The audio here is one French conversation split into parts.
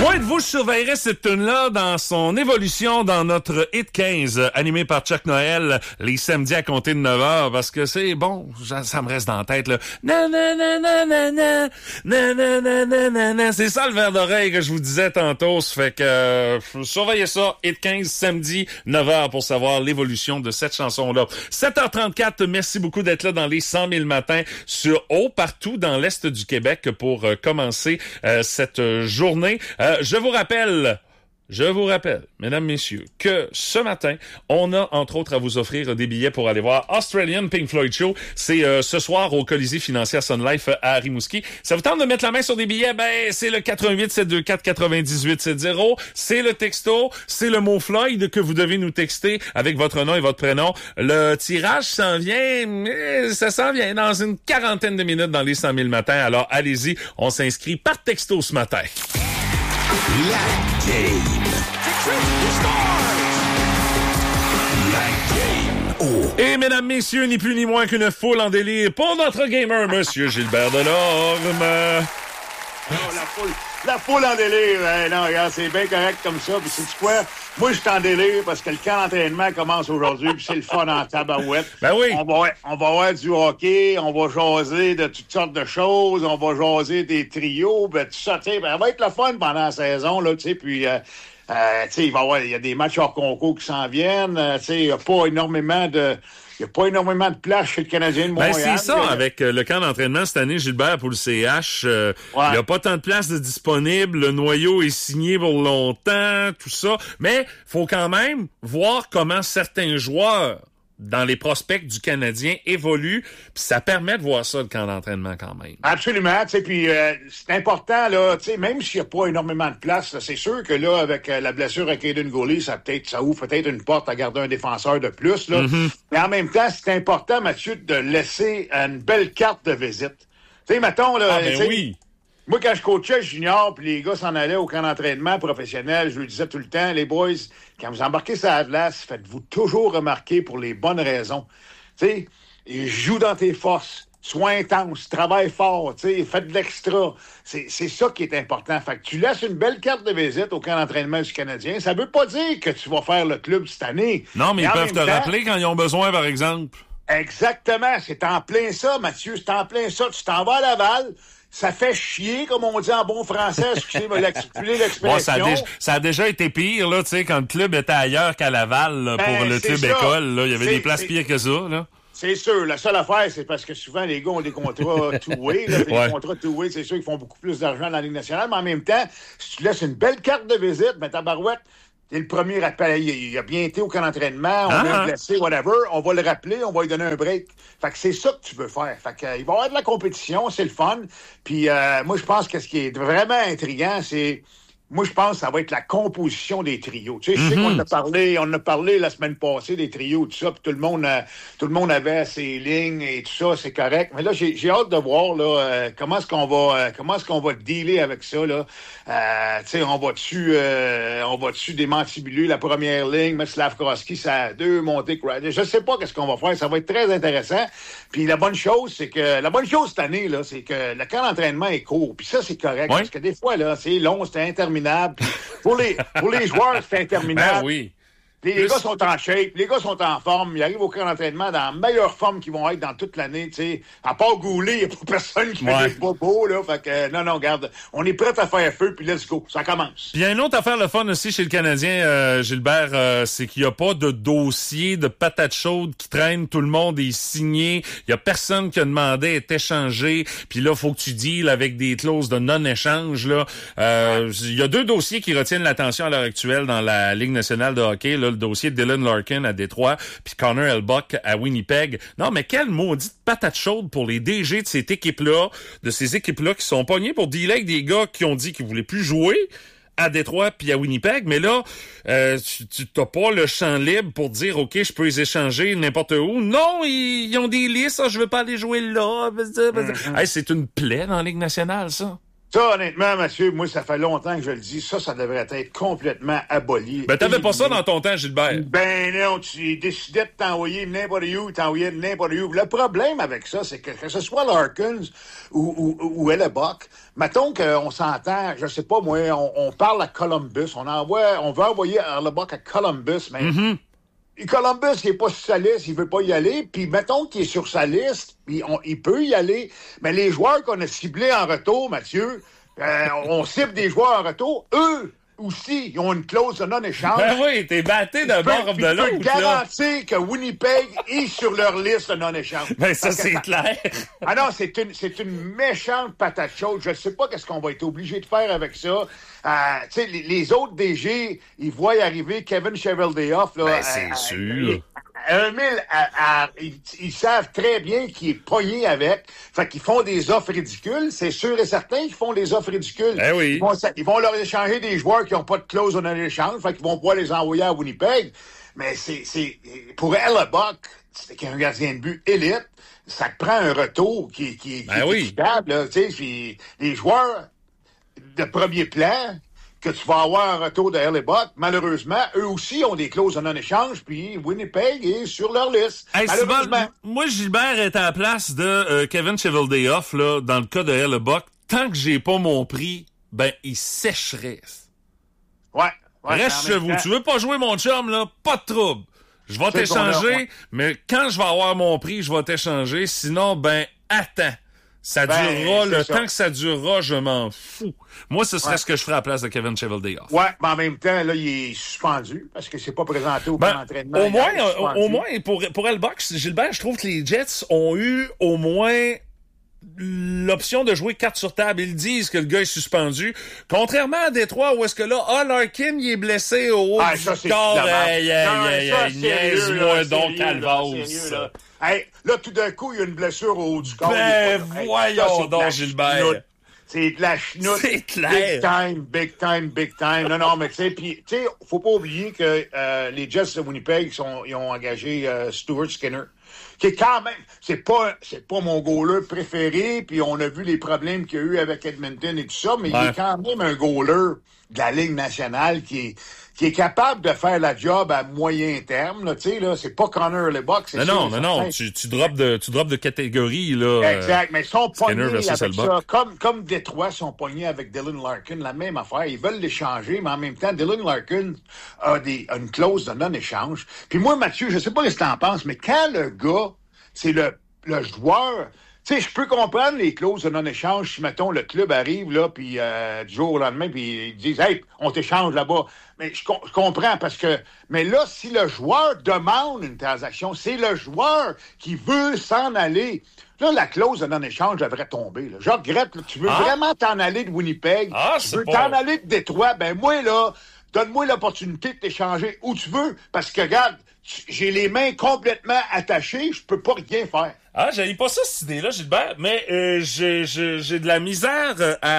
Moi de vous, je surveillerai cette tune-là dans son évolution dans notre Hit 15, animé par Chuck Noël, les samedis à compter de 9h, parce que c'est bon, ça me reste dans la tête, là. Na, na, na, na, na, na, na, na, na, na, na, na. C'est ça le verre d'oreille que je vous disais tantôt, ça fait que surveillez ça, Hit 15, samedi, 9h, pour savoir l'évolution de cette chanson-là. 7h34, merci beaucoup d'être là dans les 100 000 matins sur partout dans l'Est du Québec pour commencer cette journée. Je vous rappelle, mesdames, messieurs, que ce matin, on a, entre autres, à vous offrir des billets pour aller voir Australian Pink Floyd Show. C'est ce soir au Colisée Financière Sun Life à Rimouski. Ça vous tente de mettre la main sur des billets? Ben, c'est le 88-724-9870. C'est le texto. C'est le mot Floyd que vous devez nous texter avec votre nom et votre prénom. Le tirage ça s'en vient dans une quarantaine de minutes dans les 100 000 matins. Alors, allez-y, on s'inscrit par texto ce matin. La game. Et mesdames, messieurs, ni plus ni moins qu'une foule en délire pour notre gamer, Monsieur Gilbert Delorme. Oh, la foule en délire. Non, regarde, c'est bien correct comme ça. Puis sais-tu quoi? Moi, je suis en délire parce que le camp d'entraînement commence aujourd'hui, puis c'est le fun en tabarouette. Ben oui. On va avoir du hockey, on va jaser de toutes sortes de choses, on va jaser des trios, ben tout ça, tu sais, ben, ça va être le fun pendant la saison, là, tu sais, puis... tu sais, il y a des matchs hors concours qui s'en viennent. Tu sais, il n'y a pas énormément de place chez le Canadien de Montréal. Ben, c'est ça, avec le camp d'entraînement cette année, Gilbert, pour le CH. Il n'y a pas tant de places de disponibles. Le noyau est signé pour longtemps, tout ça. Mais faut quand même voir comment certains joueurs dans les prospects du Canadien évoluent, puis ça permet de voir ça, le camp d'entraînement, quand même. Absolument, tu sais, puis c'est important, là, tu sais, même s'il n'y a pas énormément de place, là, c'est sûr que là, avec la blessure à Caden Goulet, ça ouvre peut-être une porte à garder un défenseur de plus, là. Mm-hmm. Mais en même temps, c'est important, Mathieu, de laisser une belle carte de visite. Tu sais, mettons, là... oui! Moi, quand je coachais junior, puis les gars s'en allaient au camp d'entraînement professionnel, je leur disais tout le temps, les boys, quand vous embarquez sur la glace, faites-vous toujours remarquer pour les bonnes raisons. Tu sais, joue dans tes forces, sois intense, travaille fort, tu sais, faites de l'extra. C'est ça qui est important. Fait que tu laisses une belle carte de visite au camp d'entraînement du Canadien. Ça veut pas dire que tu vas faire le club cette année. Non, mais ils peuvent te rappeler quand ils ont besoin, par exemple. Exactement. C'est en plein ça, Mathieu. C'est en plein ça. Tu t'en vas à Laval. Ça fait chier, comme on dit en bon français, excusez-moi l'expression. Bon, ça a déjà été pire, là, tu sais, quand le club était ailleurs qu'à Laval, là, pour le club école, là. Il y avait des places pires que ça, là. C'est sûr. La seule affaire, c'est parce que souvent, les gars ont des contrats two-way, là. Des contrats two-way, c'est sûr qu'ils font beaucoup plus d'argent dans la Ligue nationale, mais en même temps, si tu laisses une belle carte de visite, ben, ta barouette, t'es le premier à il a bien été au camp d'entraînement, on l'a blessé, whatever, on va le rappeler, on va lui donner un break. Fait que c'est ça que tu veux faire. Fait que, il va y avoir de la compétition, c'est le fun. Puis moi, je pense que ce qui est vraiment intriguant, c'est... Moi, je pense que ça va être la composition des trios. Tu sais, je sais qu'on a parlé la semaine passée des trios, tout ça, puis tout le monde avait ses lignes et tout ça, c'est correct. Mais là, j'ai hâte de voir là comment est-ce qu'on va dealer avec ça là. Tu sais, on va-tu démantibuler la première ligne, mettre Slavkovski, ça a deux montées. Je sais pas qu'est-ce qu'on va faire. Ça va être très intéressant. Puis la bonne chose cette année là, c'est que le camp d'entraînement est court. Puis ça, c'est correct parce que des fois là, c'est long, c'est interminable. Pour les joueurs, c'est interminable. Ben oui. Les gars sont en shape, les gars sont en forme, ils arrivent au camp d'entraînement dans la meilleure forme qu'ils vont être dans toute l'année, tu sais. À part Goulet, il n'y a pas personne qui fait des bobos, là. Fait que, non, regarde, on est prêt à faire feu, puis let's go. Ça commence. Puis il y a une autre affaire, le fun aussi chez le Canadien, Gilbert, c'est qu'il n'y a pas de dossier de patates chaudes qui traîne, tout le monde est signé, il y a personne qui a demandé à être échangé, puis là, faut que tu deals avec des clauses de non-échange, là. Il y a deux dossiers qui retiennent l'attention à l'heure actuelle dans la Ligue nationale de hockey, là. Le dossier de Dylan Larkin à Détroit, puis Connor Hellebuyck à Winnipeg. Non, mais quelle maudite patate chaude pour les DG de cette équipe-là, de ces équipes-là qui sont pognés pour dealer avec des gars qui ont dit qu'ils voulaient plus jouer à Détroit puis à Winnipeg, mais là, tu t'as pas le champ libre pour dire, OK, je peux les échanger n'importe où. Non, ils ont des listes, je veux pas aller jouer là. Hey, c'est une plaie dans la Ligue nationale, ça. Ça, honnêtement, monsieur, moi, ça fait longtemps que je le dis. Ça devrait être complètement aboli. Ben, t'avais pas ça dans ton temps, Gilbert. Ben non, tu décidais de t'envoyer n'importe où, t'envoyais n'importe où. Le problème avec ça, c'est que ce soit Larkins ou Hellebuck, mettons qu'on s'entend, je sais pas moi, on parle à Columbus, on veut envoyer Hellebuck à Columbus, mais Columbus, il est pas sur sa liste, il veut pas y aller, puis mettons qu'il est sur sa liste, puis il peut y aller, mais les joueurs qu'on a ciblés en retour, Mathieu, on cible des joueurs en retour, eux aussi, ils ont une clause de non-échange. Ben oui, t'es batté d'un bord ou de l'autre. Je peux garantir que Winnipeg est sur leur liste de non-échange. Ben ça, c'est clair. Ah non, c'est une méchante patate chaude. Je sais pas qu'est-ce qu'on va être obligé de faire avec ça. Tu sais, les autres DG, ils voient arriver Kevin Cheveldayoff. Ben c'est sûr. Ils savent très bien qu'il est pogné avec. Fait qu'ils font des offres ridicules. C'est sûr et certain qu'ils font des offres ridicules. Ben oui. Ils vont leur échanger des joueurs qui n'ont pas de clause en échange. Fait qu'ils vont pouvoir les envoyer à Winnipeg. Mais c'est pour Hellebuck, c'est un gardien de but élite. Ça te prend un retour qui est équitable. Tu sais, les joueurs de premier plan que tu vas avoir un retour de Hellebuck, malheureusement, eux aussi ont des clauses de non-échange, puis Winnipeg est sur leur liste. Hey, malheureusement. Moi, Gilbert est à la place de Kevin Cheveldayoff, là, dans le cas de Hellebuck. Tant que j'ai pas mon prix, ben, il sécherait. Ouais. Reste chez vous. Tu veux pas jouer, mon chum, là? Pas de trouble. Je vais t'échanger, mais quand je vais avoir mon prix, je vais t'échanger. Sinon, ben, attends. Ça durera, le temps que ça durera, je m'en fous. Moi, ce serait ce que je ferais à la place de Kevin Cheveldayoff. Ouais, mais en même temps, là, il est suspendu parce que c'est pas présenté au camp d'entraînement. Au moins, pour Hellebuck, Gilbert, je trouve que les Jets ont eu au moins l'option de jouer carte sur table. Ils disent que le gars est suspendu. Contrairement à Détroit, où est-ce que là, Larkin, il est blessé au haut du corps. Niaise-moi donc, Calvas. Hey, là, tout d'un coup, il y a une blessure au haut du corps. Ben, voyons donc, Gilbert. C'est de la chenoute. C'est clair. Big time. Non, mais tu sais, puis, tu sais, faut pas oublier que les Jets de Winnipeg, ils ont engagé Stuart Skinner, qui est quand même, c'est pas mon goaler préféré, puis on a vu les problèmes qu'il y a eu avec Edmonton et tout ça, mais il est quand même un goaler de la Ligue nationale qui est capable de faire la job à moyen terme, là, tu sais, là, c'est pas Connor Hellebuck, c'est non, tu drops de catégorie, là. Exact, mais ils sont pognés avec ça, comme Détroit sont pognés avec Dylan Larkin, la même affaire, ils veulent l'échanger, mais en même temps, Dylan Larkin a une clause de non-échange. Puis moi, Mathieu, je sais pas ce que t'en penses, mais quand le gars, c'est le joueur. Tu sais, je peux comprendre les clauses de non-échange si, mettons, le club arrive, là, puis du jour au lendemain, puis ils disent « Hey, on t'échange là-bas ». Mais je comprends parce que... Mais là, si le joueur demande une transaction, c'est le joueur qui veut s'en aller. Là, la clause de non-échange devrait tomber. Là. Je regrette, là, tu veux vraiment t'en aller de Winnipeg, tu veux t'en aller de Détroit, ben moi, là, donne-moi l'opportunité de t'échanger où tu veux, parce que, regarde, j'ai les mains complètement attachées, je peux pas rien faire. Ah, j'avais pas ça, cette idée-là, Gilbert, mais j'ai de la misère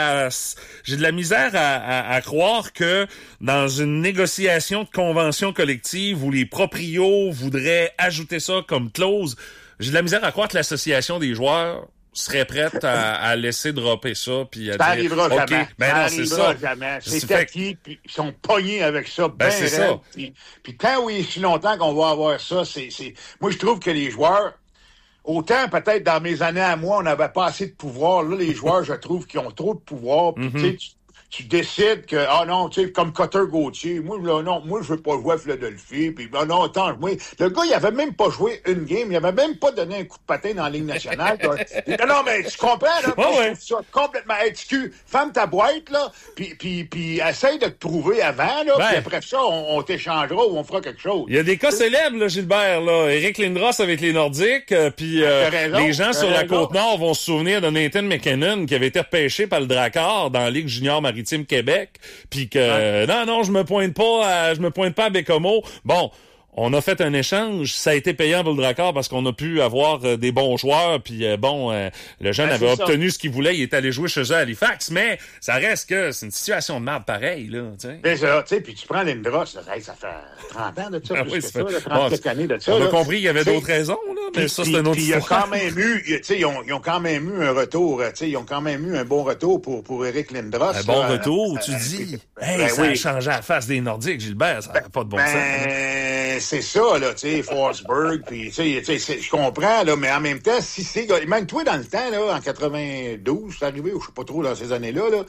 à croire que dans une négociation de convention collective où les proprios voudraient ajouter ça comme clause, j'ai de la misère à croire que l'association des joueurs serait prête à laisser dropper ça puis à ça arrivera jamais. Ben non, c'est ça. Jamais. C'est acquis, puis ils sont pognés avec ça. C'est ça. Puis tant oui, si longtemps qu'on va avoir ça, moi je trouve que les joueurs, autant peut-être dans mes années à moi, on n'avait pas assez de pouvoir. Là, les joueurs, je trouve qu'ils ont trop de pouvoir. Puis tu sais, tu décides que, non, tu sais, comme Cutter Gauthier, moi, là, non, moi, je veux pas jouer à Philadelphie, puis non, attends, moi, le gars, il avait même pas joué une game, il avait même pas donné un coup de patin dans la Ligue nationale. Non, mais tu comprends, là, je trouve ça complètement HQ. Ferme ta boîte, là, puis essaye de te prouver avant, là, puis après ça, on t'échangera ou on fera quelque chose. Il y a des cas célèbres, là, Gilbert, là. Eric Lindros avec les Nordiques, puis les gens sur la Côte-Nord vont se souvenir de Nathan McKinnon qui avait été repêché par le Drakkar dans la Ligue junior maritime Québec, puis que non, je me pointe pas à Bécomo. Bon, On a fait un échange, ça a été payant pour le Drakkar parce qu'on a pu avoir des bons joueurs, puis le jeune avait obtenu ce qu'il voulait, il est allé jouer chez eux à Halifax, mais ça reste que c'est une situation de merde pareille, là, tu sais. C'est ça, tu sais, puis tu prends Lindros, ça fait 30 ans de ça, plus que ça, 30 années de ça. On a compris qu'il y avait d'autres raisons, là, mais ça, c'est un autre histoire. Il y a quand même eu, tu sais, ils ont quand même eu un retour, tu sais, ils ont quand même eu un bon retour pour Eric Lindros. Un bon retour, tu dis? Ça a changé la face des Nordiques, Gilbert, ça n'a pas de bon sens. C'est ça, là, tu sais, Forsberg, puis tu sais, je comprends, là, mais en même temps, si ces gars, même toi, dans le temps, là, en 92, c'est arrivé, ou je sais pas trop, dans ces années-là, là,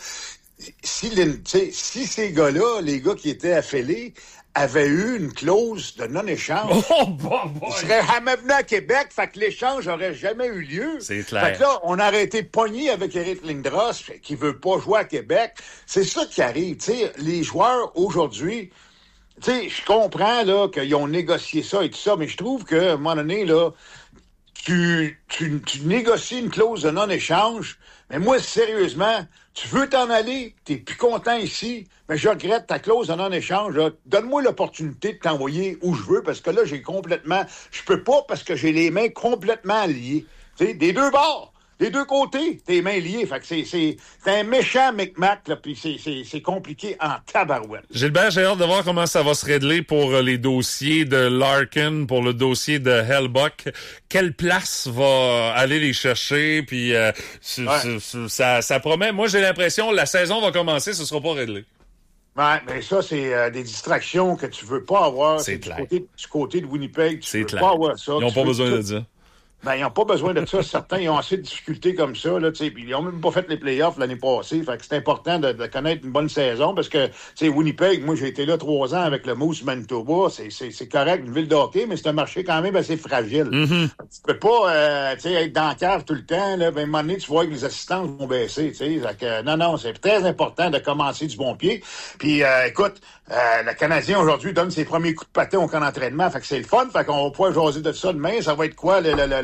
si ces gars-là, les gars qui étaient affiliés, avaient eu une clause de non-échange, ils seraient jamais venus à Québec, fait que l'échange n'aurait jamais eu lieu. C'est clair. Fait que là, on aurait été pogné avec Eric Lindros, qui veut pas jouer à Québec. C'est ça qui arrive, tu sais, les joueurs, aujourd'hui, tu sais, je comprends, là, qu'ils ont négocié ça et tout ça, mais je trouve qu'à un moment donné, là, tu négocies une clause de non-échange, mais moi, sérieusement, tu veux t'en aller, t'es plus content ici, mais je regrette ta clause de non-échange, là. Donne-moi l'opportunité de t'envoyer où je veux, parce que là, je peux pas parce que j'ai les mains complètement liées. Tu sais, des deux bords. Des deux côtés, tes mains liées. Fait que c'est un méchant micmac, là, puis c'est compliqué en tabarouette. Gilbert, j'ai hâte de voir comment ça va se régler pour les dossiers de Larkin, pour le dossier de Hellbuck. Quelle place va aller les chercher, puis ça promet. Moi, j'ai l'impression que la saison va commencer, ce sera pas réglé. Ouais, mais ça, c'est des distractions que tu veux pas avoir. C'est clair. Du côté de Winnipeg, tu veux clair. pas avoir ça. Ils n'ont pas besoin de ça. Ben, ils n'ont pas besoin de ça. Certains, ils ont assez de difficultés comme ça, là, tu sais. Puis ils n'ont même pas fait les playoffs l'année passée. Fait que c'est important de connaître une bonne saison parce que, tu sais, Winnipeg, moi, j'ai été là 3 ans avec le Moose Manitoba. C'est correct, une ville de hockey, mais c'est un marché quand même assez fragile. Mm-hmm. Tu peux pas, tu sais, être dans le cave tout le temps, là. Ben, à un moment donné, tu vois que les assistances vont baisser, tu sais. Fait que, non, c'est très important de commencer du bon pied. Puis, écoute, le Canadien, aujourd'hui, donne ses premiers coups de patin au camp d'entraînement. Fait que c'est le fun. Fait qu'on va pouvoir jaser de ça demain. Ça va être quoi,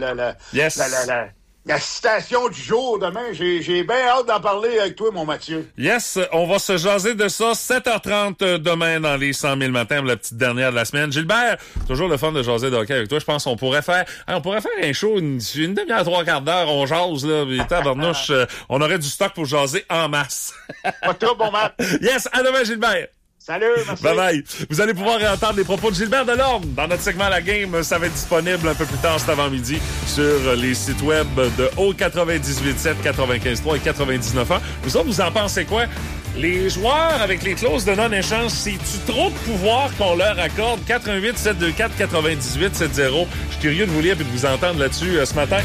la citation du jour demain? J'ai bien hâte d'en parler avec toi, mon Mathieu. Yes, on va se jaser de ça 7h30 demain dans les 100 000 matins, la petite dernière de la semaine. Gilbert, toujours le fun de jaser de hockey avec toi. Je pense qu'on pourrait faire un show une demi-heure, 3/4 d'heure. On jase, là. Tabarnouche, on aurait du stock pour jaser en masse. Pas trop, bon Matt. Yes, à demain, Gilbert. Salut, merci. Bye bye. Vous allez pouvoir entendre les propos de Gilbert Delorme dans notre segment La Game. Ça va être disponible un peu plus tard cet avant-midi sur les sites web de O98.7, 95.3 et 99.1. Vous autres, vous en pensez quoi? Les joueurs avec les clauses de non-échange, c'est-tu trop de pouvoir qu'on leur accorde? 88 724 98 70. Je suis curieux de vous lire et de vous entendre là-dessus ce matin.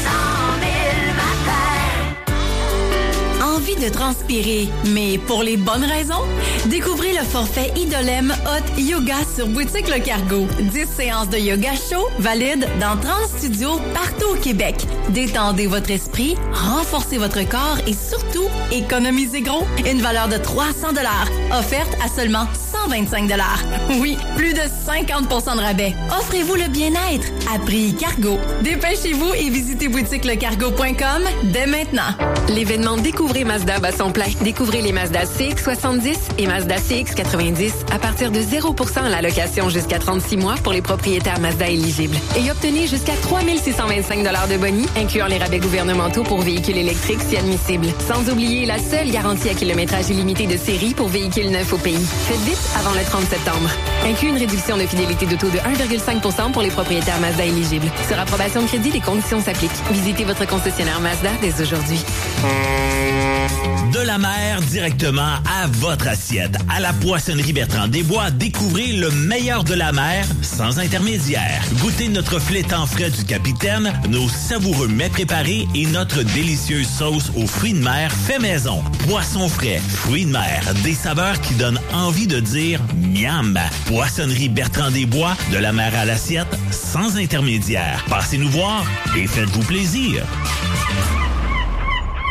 Envie de transpirer, mais pour les bonnes raisons? Découvrez le forfait Idolem Hot Yoga sur Boutique Le Cargo. 10 séances de yoga chaud valides dans 30 studios partout au Québec. Détendez votre esprit, renforcez votre corps et surtout, économisez gros. Une valeur de 300 $, offerte à seulement 125 $. Oui, plus de 50% de rabais. Offrez-vous le bien-être à prix Cargo. Dépêchez-vous et visitez boutiquelecargo.com dès maintenant. L'événement Découvrez Mazda bat son plein. Découvrez les Mazda CX-70 et Mazda CX-90 à partir de 0% à la location jusqu'à 36 mois pour les propriétaires Mazda éligibles. Et obtenez jusqu'à 3 625 $ de boni, incluant les rabais gouvernementaux pour véhicules électriques si admissibles. Sans oublier la seule garantie à kilométrage illimité de série pour véhicules neufs au pays. Faites vite avant le 30 septembre. Inclut une réduction de fidélité d'auto de 1,5% pour les propriétaires Mazda éligibles. Sur approbation de crédit, les conditions s'appliquent. Visitez votre concessionnaire Mazda dès aujourd'hui. De la mer directement à votre assiette. À la Poissonnerie Bertrand Desbois, découvrez le meilleur de la mer sans intermédiaire. Goûtez notre flétan frais du capitaine, nos savoureux mets préparés et notre délicieuse sauce aux fruits de mer fait maison. Poisson frais, fruits de mer, des saveurs qui donnent envie de dire miam. Poissonnerie Bertrand Desbois, de la mer à l'assiette sans intermédiaire. Passez nous voir et faites-vous plaisir.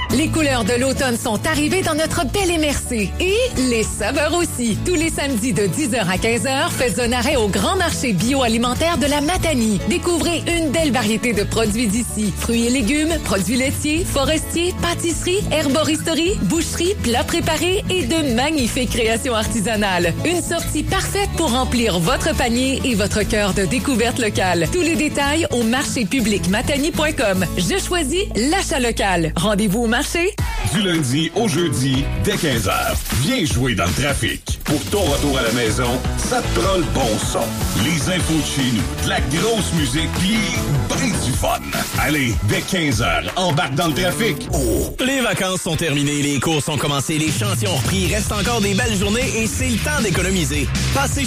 Les couleurs de l'automne sont arrivées dans notre belle MRC. Et les saveurs aussi. Tous les samedis de 10h à 15h, faites un arrêt au Grand Marché bioalimentaire de la Matanie. Découvrez une belle variété de produits d'ici. Fruits et légumes, produits laitiers, forestiers, pâtisseries, herboristerie, boucherie, plats préparés et de magnifiques créations artisanales. Une sortie parfaite pour remplir votre panier et votre cœur de découverte locale. Tous les détails au marchépublicmatanie.com. Je choisis l'achat local. Rendez-vous au marché. Du lundi au jeudi, dès 15h. Viens jouer dans le trafic. Pour ton retour à la maison, ça te prend le bon son. Les infos de chez nous, de la grosse musique, pis ben du fun. Allez, dès 15h, embarque dans le trafic. Oh. Les vacances sont terminées, les cours sont commencés, les chantiers ont repris, il reste encore des belles journées et c'est le temps d'économiser. Passez